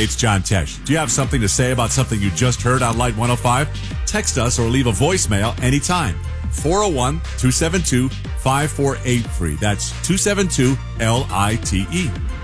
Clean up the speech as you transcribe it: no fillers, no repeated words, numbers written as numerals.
Hey, it's John Tesh. Do you have something to say about something you just heard on Light 105? Text us or leave a voicemail anytime. 401-272-5483. That's 272-LITE.